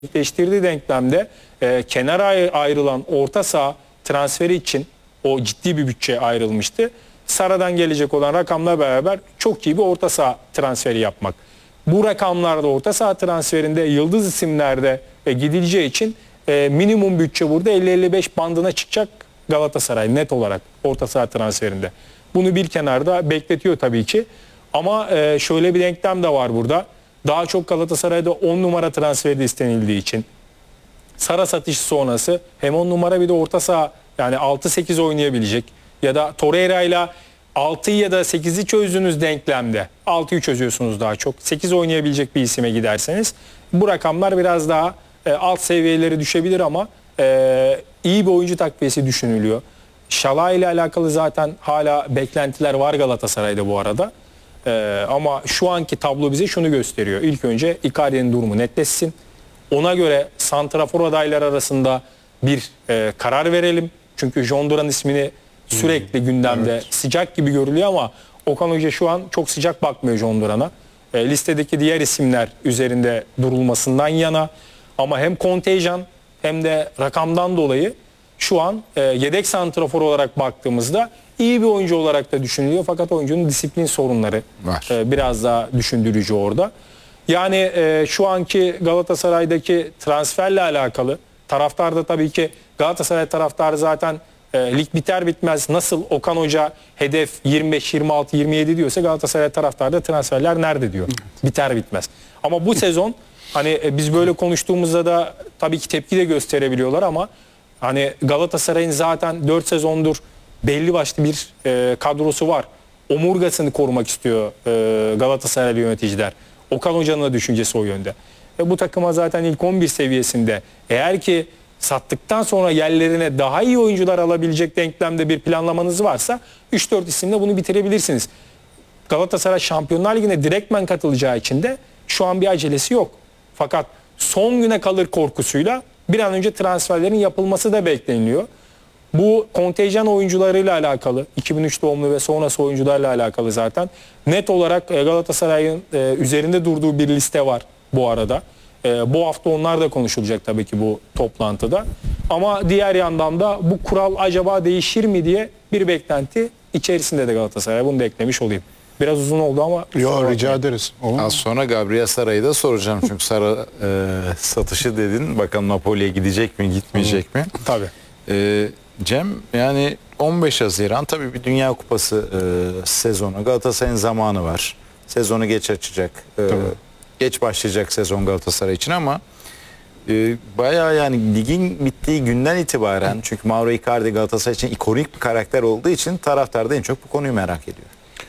gerçekleştirdiği denklemde kenara ayrılan orta saha transferi için o ciddi bir bütçe ayrılmıştı. Sara'dan gelecek olan rakamla beraber çok iyi bir orta saha transferi yapmak. Bu rakamlarda orta saha transferinde yıldız isimlerde gidileceği için minimum bütçe burada 50-55 bandına çıkacak Galatasaray net olarak orta saha transferinde. Bunu bir kenarda bekletiyor tabii ki. Ama şöyle bir denklem de var burada. Daha çok Galatasaray'da 10 numara transferi de istenildiği için Sara satışı sonrası hem 10 numara bir de orta saha yani 6-8 oynayabilecek ya da Torreira ile 6'yı ya da 8'i çözdüğünüz denklemde 6'yı çözüyorsunuz daha çok. 8 oynayabilecek bir isime giderseniz bu rakamlar biraz daha alt seviyeleri düşebilir ama iyi bir oyuncu takviyesi düşünülüyor. Şalay ile alakalı zaten hala beklentiler var Galatasaray'da bu arada. Ama şu anki tablo bize şunu gösteriyor. İlk önce Icardi'nin durumu netleşsin. Ona göre santrafor adaylar arasında bir karar verelim. Çünkü John Duran ismini sürekli gündemde sıcak gibi görülüyor ama Okan Hoca şu an çok sıcak bakmıyor John Duran'a. Listedeki diğer isimler üzerinde durulmasından yana ama hem kontenjan hem de rakamdan dolayı şu an yedek santrafor olarak baktığımızda iyi bir oyuncu olarak da düşünülüyor. Fakat oyuncunun disiplin sorunları var. Biraz daha düşündürücü orada. Yani şu anki Galatasaray'daki transferle alakalı taraftar da tabii ki Galatasaray taraftarı zaten lig biter bitmez nasıl Okan Hoca hedef 25, 26, 27 diyorsa Galatasaray taraftarı da transferler nerede diyor. Biter bitmez. Ama bu sezon hani biz böyle konuştuğumuzda da tabii ki tepki de gösterebiliyorlar ama hani Galatasaray'ın zaten 4 sezondur belli başlı bir kadrosu var. Omurgasını korumak istiyor Galatasaraylı yöneticiler. Okan Hoca'nın da düşüncesi o yönde. Bu takıma zaten ilk 11 seviyesinde eğer ki sattıktan sonra yerlerine daha iyi oyuncular alabilecek denklemde bir planlamanız varsa 3-4 isimle bunu bitirebilirsiniz. Galatasaray Şampiyonlar Ligi'ne direktmen katılacağı için de şu an bir acelesi yok. Fakat son güne kalır korkusuyla bir an önce transferlerin yapılması da bekleniliyor. Bu kontenjan oyuncularıyla alakalı 2003 doğumlu ve sonrası oyuncularla alakalı zaten net olarak Galatasaray'ın üzerinde durduğu bir liste var bu arada. Bu hafta onlar da konuşulacak tabii ki bu toplantıda. Ama diğer yandan da bu kural acaba değişir mi diye bir beklenti içerisinde de Galatasaray. Bunu da eklemiş olayım. Biraz uzun oldu ama... Yok rica ederiz. Az sonra Gabriel Sara'yı da soracağım. Çünkü Sara satışı dedin. Bakalım Napoli'ye gidecek mi gitmeyecek mi? Tabii. Cem yani 15 Haziran tabii bir Dünya Kupası sezonu. Galatasaray'ın zamanı var. Sezonu geç açacak. Geç başlayacak sezon Galatasaray için ama bayağı yani ligin bittiği günden itibaren çünkü Mauro Icardi Galatasaray için ikonik bir karakter olduğu için taraftar da en çok bu konuyu merak ediyor.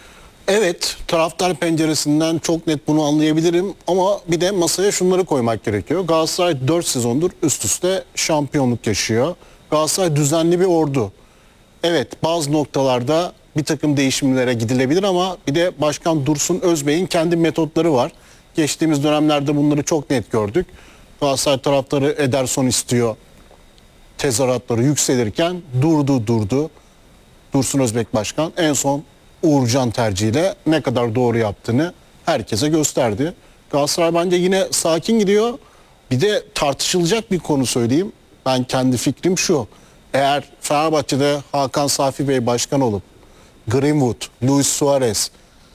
Evet, taraftar penceresinden çok net bunu anlayabilirim ama bir de masaya şunları koymak gerekiyor. Galatasaray 4 sezondur üst üste şampiyonluk yaşıyor. Galatasaray düzenli bir ordu. Evet, bazı noktalarda bir takım değişimlere gidilebilir ama bir de Başkan Dursun Özbey'in kendi metotları var. Geçtiğimiz dönemlerde bunları çok net gördük. Galatasaray taraftarı Ederson istiyor. Tezahüratları yükselirken durdu. Dursun Özbek Başkan en son Uğurcan tercihiyle ne kadar doğru yaptığını herkese gösterdi. Galatasaray bence yine sakin gidiyor. Bir de tartışılacak bir konu söyleyeyim. Ben kendi fikrim şu. Eğer Fenerbahçe'de Hakan Safi Bey başkan olup Greenwood, Luis Suarez,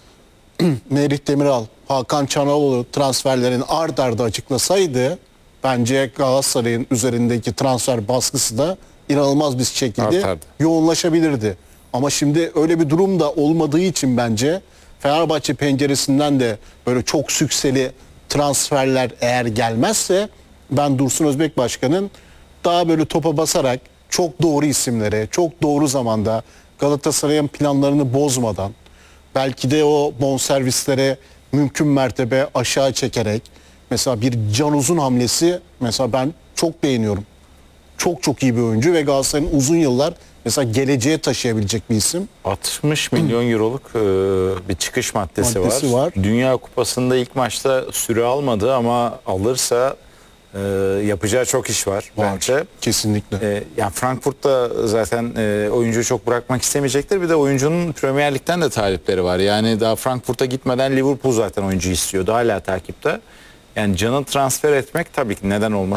Merih Demiral, Hakan Çalhanoğlu transferlerini ard arda açıklasaydı bence Galatasaray'ın üzerindeki transfer baskısı da inanılmaz bir şekilde artardı, yoğunlaşabilirdi. Ama şimdi öyle bir durum da olmadığı için bence Fenerbahçe penceresinden de böyle çok sükseli transferler eğer gelmezse ben Dursun Özbek Başkan'ın daha böyle topa basarak çok doğru isimlere, çok doğru zamanda Galatasaray'ın planlarını bozmadan belki de o bonservislere mümkün mertebe aşağı çekerek mesela bir Can Uzun hamlesi mesela ben çok beğeniyorum. Çok iyi bir oyuncu ve Galatasaray'ın uzun yıllar mesela geleceğe taşıyabilecek bir isim. 60 milyon euroluk bir çıkış maddesi var. Dünya Kupası'nda ilk maçta süre almadı ama alırsa yapacağı çok iş var bence. Kesinlikle. Yani Frankfurt'ta zaten oyuncuyu çok bırakmak istemeyecektir. Bir de oyuncunun Premier Lig'den de talipleri var. Yani daha Frankfurt'a gitmeden Liverpool zaten oyuncu istiyordu. Hala takipte. Yani Can'ı transfer etmek tabii ki neden olmasın.